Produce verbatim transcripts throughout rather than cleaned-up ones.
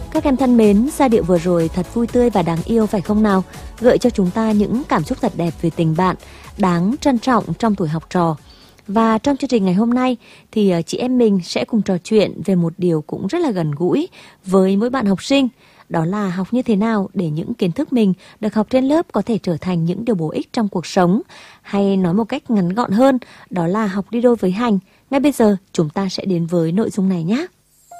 Các em thân mến, giai điệu vừa rồi thật vui tươi và đáng yêu phải không nào? Gợi cho chúng ta những cảm xúc thật đẹp về tình bạn, đáng trân trọng trong tuổi học trò. Và trong chương trình ngày hôm nay thì chị em mình sẽ cùng trò chuyện về một điều cũng rất là gần gũi với mỗi bạn học sinh. Đó là học như thế nào để những kiến thức mình được học trên lớp có thể trở thành những điều bổ ích trong cuộc sống. Hay nói một cách ngắn gọn hơn, đó là học đi đôi với hành. Ngay bây giờ chúng ta sẽ đến với nội dung này nhé.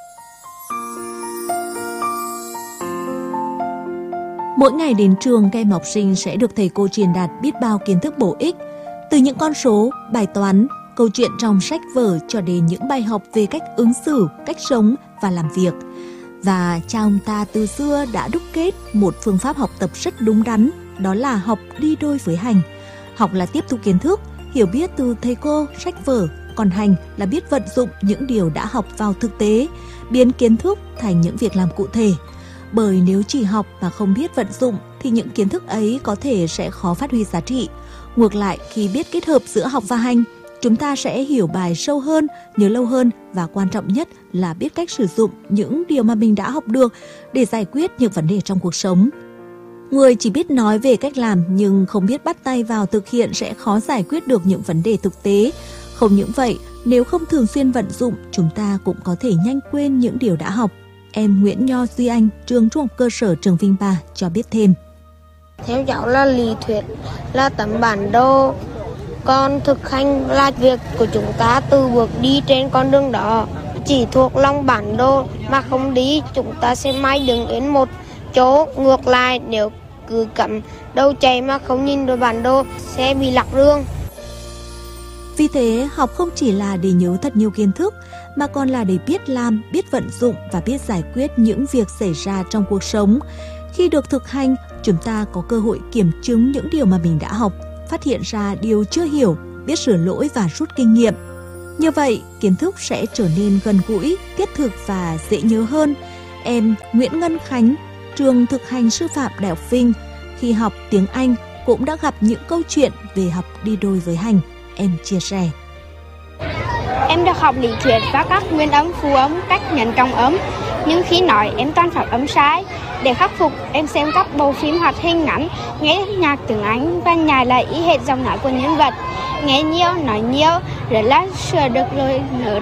Mỗi ngày đến trường, các em học sinh sẽ được thầy cô truyền đạt biết bao kiến thức bổ ích. Từ những con số, bài toán, câu chuyện trong sách vở cho đến những bài học về cách ứng xử, cách sống và làm việc. Và cha ông ta từ xưa đã đúc kết một phương pháp học tập rất đúng đắn, đó là học đi đôi với hành. Học là tiếp thu kiến thức, hiểu biết từ thầy cô, sách vở, còn hành là biết vận dụng những điều đã học vào thực tế, biến kiến thức thành những việc làm cụ thể. Bởi nếu chỉ học mà không biết vận dụng thì những kiến thức ấy có thể sẽ khó phát huy giá trị. Ngược lại, khi biết kết hợp giữa học và hành, chúng ta sẽ hiểu bài sâu hơn, nhớ lâu hơn và quan trọng nhất là biết cách sử dụng những điều mà mình đã học được để giải quyết những vấn đề trong cuộc sống. Người chỉ biết nói về cách làm nhưng không biết bắt tay vào thực hiện sẽ khó giải quyết được những vấn đề thực tế. Không những vậy, nếu không thường xuyên vận dụng, chúng ta cũng có thể nhanh quên những điều đã học. Em Nguyễn Nho Duy Anh, trường Trung học cơ sở Trường Vinh Ba cho biết thêm. Theo cháu là lý thuyết là tấm bản đồ, còn thực hành là việc của chúng ta từ bước đi trên con đường đó. Chỉ thuộc lòng bản đồ mà không đi, chúng ta sẽ mãi đứng yên một chỗ. Ngược lại, nếu cứ cắm đầu chạy mà không nhìn được bản đồ sẽ bị lạc đường. Vì thế, học không chỉ là để nhớ thật nhiều kiến thức, mà còn là để biết làm, biết vận dụng và biết giải quyết những việc xảy ra trong cuộc sống. Khi được thực hành, chúng ta có cơ hội kiểm chứng những điều mà mình đã học, phát hiện ra điều chưa hiểu, biết sửa lỗi và rút kinh nghiệm. Như vậy, kiến thức sẽ trở nên gần gũi, thiết thực và dễ nhớ hơn. Em Nguyễn Ngân Khánh, trường thực hành sư phạm Đại học Vinh, khi học tiếng Anh cũng đã gặp những câu chuyện về học đi đôi với hành. Em chia sẻ. Em được học lý thuyết và các nguyên âm, phụ âm, cách nhấn trọng âm. Nhưng khi nói em toàn phát âm sai. Để khắc phục, em xem các bộ phim hoạt hình ngắn, nghe nhạc tiếng Anh và nhại lại ý hệ giọng nói của nhân vật. Nghe nhiều, nói nhiều, rồi là sửa được rồi nữa.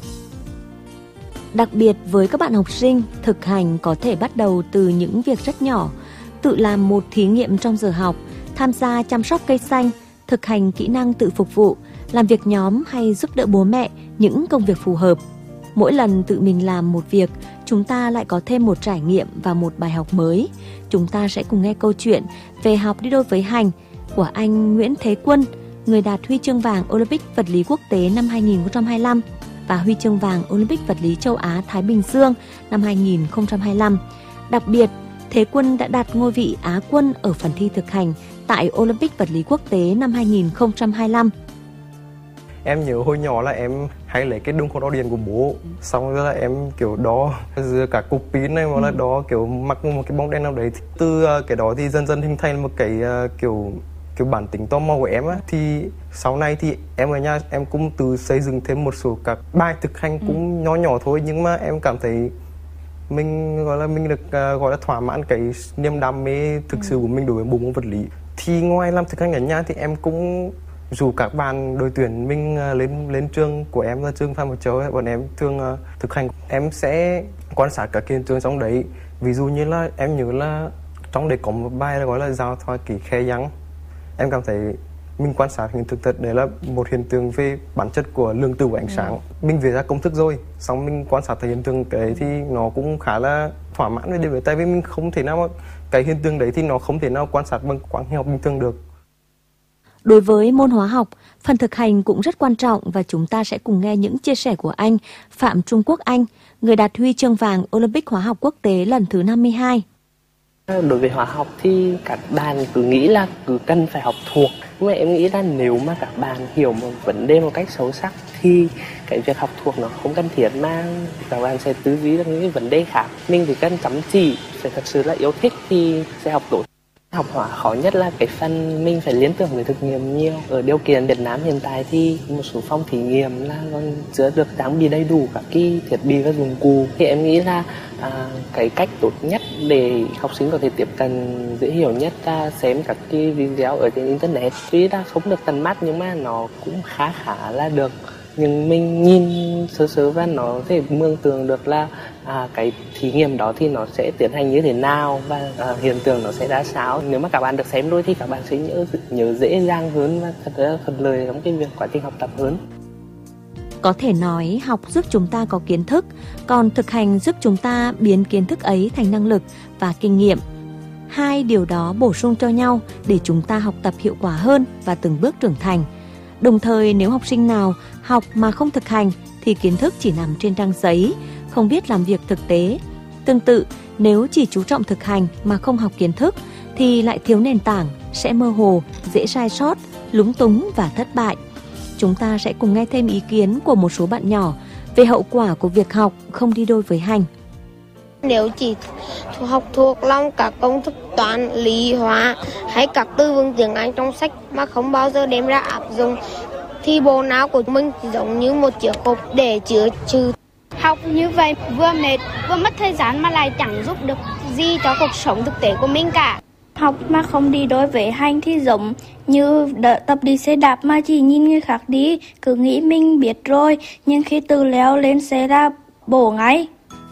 Đặc biệt với các bạn học sinh, thực hành có thể bắt đầu từ những việc rất nhỏ. Tự làm một thí nghiệm trong giờ học, tham gia chăm sóc cây xanh, thực hành kỹ năng tự phục vụ, làm việc nhóm hay giúp đỡ bố mẹ những công việc phù hợp. Mỗi lần tự mình làm một việc, chúng ta lại có thêm một trải nghiệm và một bài học mới. Chúng ta sẽ cùng nghe câu chuyện về học đi đôi với hành của anh Nguyễn Thế Quân, người đạt huy chương vàng Olympic vật lý quốc tế năm hai nghìn không trăm hai mươi lăm và huy chương vàng Olympic vật lý châu Á Thái Bình Dương năm hai nghìn không trăm hai mươi lăm. Đặc biệt, Thế Quân đã đạt ngôi vị Á quân ở phần thi thực hành tại Olympic vật lý quốc tế năm hai nghìn không trăm hai mươi lăm. Em nhớ hồi nhỏ là em hay lấy cái đồng hồ đo điện của bố, xong rồi là em kiểu đo giữa cả cục pin này, hoặc là đo kiểu mắc một cái bóng đèn nào đấy. Từ cái đó thì dần dần hình thành một cái kiểu kiểu bản tính tò mò của em á. Thì sau này thì em ở nhà em cũng tự xây dựng thêm một số các bài thực hành cũng nhỏ nhỏ thôi, nhưng mà em cảm thấy mình gọi là mình được uh, gọi là thỏa mãn cái niềm đam mê thực sự của mình đối với bộ môn vật lý. Thì ngoài làm thực hành ở nhà thì em cũng rủ các bạn đội tuyển mình uh, lên lên trường của em là trường Phan Bội Châu ấy, bọn em thường uh, thực hành. Em sẽ quan sát các hiện trường trong đấy. Ví dụ như là em nhớ là trong đấy có một bài là gọi là giao thoa kỷ khe giăng. Em cảm thấy mình quan sát hiện thực thật, đấy là một hiện tượng về bản chất của lượng tử của ánh sáng. Ừ. Mình viết ra công thức rồi, xong mình quan sát thấy hiện tượng cái thì nó cũng khá là thỏa mãn với điều đấy, tại vì mình không thể nào cái hiện tượng đấy thì nó không thể nào quan sát bằng quang hình học bình thường được. Đối với môn hóa học, phần thực hành cũng rất quan trọng và chúng ta sẽ cùng nghe những chia sẻ của anh Phạm Trung Quốc Anh, người đạt huy chương vàng Olympic hóa học quốc tế lần thứ năm mươi hai. Đối với hóa học thì các bạn cứ nghĩ là cứ cần phải học thuộc, nhưng mà em nghĩ là nếu mà các bạn hiểu một vấn đề một cách sâu sắc thì cái việc học thuộc nó không cần thiết, mà các bạn sẽ tư duy ra những cái vấn đề khác. Mình chỉ cần chăm chỉ, phải thật sự là yêu thích thì sẽ học tốt. Học hóa khó nhất là cái phần mình phải liên tưởng với thực nghiệm nhiều. Ở điều kiện Việt Nam hiện tại thì một số phòng thí nghiệm là còn chưa được trang bị đầy đủ các cái thiết bị và dụng cụ. Thì em nghĩ là à, cái cách tốt nhất để học sinh có thể tiếp cận dễ hiểu nhất là xem các cái video ở trên internet. Tuy là không được tận mắt nhưng mà nó cũng khá khá là được. Nhưng mình nhìn sơ sơ và nó có thể mường tượng được là à, cái thí nghiệm đó thì nó sẽ tiến hành như thế nào và à, hiện tượng nó sẽ ra sao. Nếu mà các bạn được xem rồi thì các bạn sẽ nhớ nhớ dễ dàng hơn và thật là thuận lợi trong cái việc quá trình học tập hơn. Có thể nói học giúp chúng ta có kiến thức, còn thực hành giúp chúng ta biến kiến thức ấy thành năng lực và kinh nghiệm. Hai điều đó bổ sung cho nhau để chúng ta học tập hiệu quả hơn và từng bước trưởng thành. Đồng thời nếu học sinh nào học mà không thực hành thì kiến thức chỉ nằm trên trang giấy, không biết làm việc thực tế. Tương tự, nếu chỉ chú trọng thực hành mà không học kiến thức thì lại thiếu nền tảng, sẽ mơ hồ, dễ sai sót, lúng túng và thất bại. Chúng ta sẽ cùng nghe thêm ý kiến của một số bạn nhỏ về hậu quả của việc học không đi đôi với hành. Nếu chỉ học thuộc lòng các công thức toán, lý, hóa hay các từ vựng tiếng Anh trong sách mà không bao giờ đem ra áp dụng thì bộ não của mình giống như một chiếc hộp để chứa trừ. Học như vậy vừa mệt vừa mất thời gian mà lại chẳng giúp được gì cho cuộc sống thực tế của mình cả. Học mà không đi đối với hành thì giống như đợi tập đi xe đạp mà chỉ nhìn người khác đi, cứ nghĩ mình biết rồi, nhưng khi tự leo lên xe đạp bổ ngay.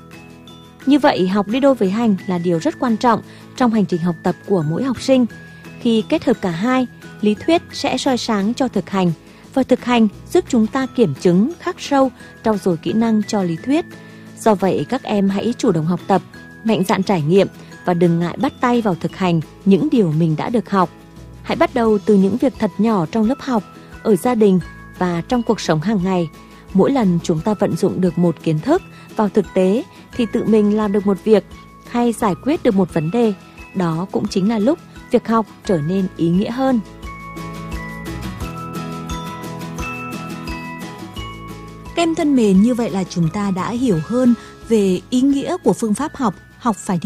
Như vậy, học đi đôi với hành là điều rất quan trọng trong hành trình học tập của mỗi học sinh. Khi kết hợp cả hai, lý thuyết sẽ soi sáng cho thực hành, và thực hành giúp chúng ta kiểm chứng, khắc sâu, trau dồi kỹ năng cho lý thuyết. Do vậy, các em hãy chủ động học tập, mạnh dạn trải nghiệm và đừng ngại bắt tay vào thực hành những điều mình đã được học. Hãy bắt đầu từ những việc thật nhỏ trong lớp học, ở gia đình và trong cuộc sống hàng ngày. Mỗi lần chúng ta vận dụng được một kiến thức vào thực tế thì tự mình làm được một việc hay giải quyết được một vấn đề. Đó cũng chính là lúc việc học trở nên ý nghĩa hơn. Các em thân mến, như vậy là chúng ta đã hiểu hơn về ý nghĩa của phương pháp học, học phải đi